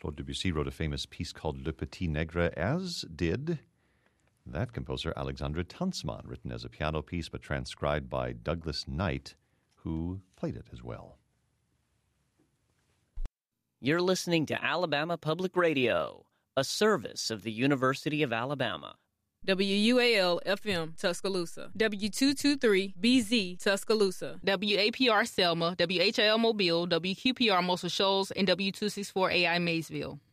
Claude Debussy wrote a famous piece called Le Petit Nègre, as did that composer Alexandre Tanzmann, written as a piano piece but transcribed by Douglas Knight, who played it as well. You're listening to Alabama Public Radio, a service of the University of Alabama. WUAL-FM, Tuscaloosa. W223-BZ, Tuscaloosa. WAPR Selma, WHIL Mobile, WQPR Muscle Shoals, and W264AI Maysville.